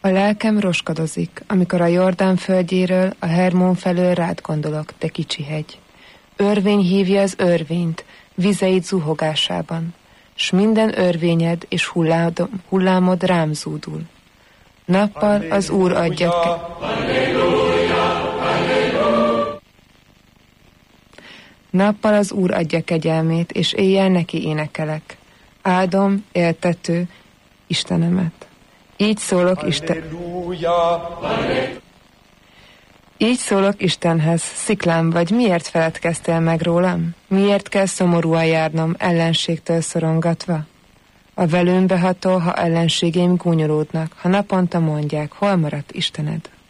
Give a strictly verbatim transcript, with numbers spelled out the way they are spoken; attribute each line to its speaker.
Speaker 1: A lelkem roskadozik, amikor a Jordán földjéről, a Hermón felől rád gondolok, te kicsi hegy. Örvény hívja az örvényt, vizeid zuhogásában, s minden örvényed és hullámod, hullámod rám zúdul. Nappal az Úr adja... Nappal az Úr adja kegyelmét, és éjjel neki énekelek. Áldom, éltető Istenemet. Így szólok Isten... Így szólok Istenhez, sziklám vagy, miért feledkeztél meg rólam? Miért kell szomorúan járnom, ellenségtől szorongatva? A velőmbe hatol, ha ellenségeim gúnyolódnak, ha naponta mondják, hol maradt Istened?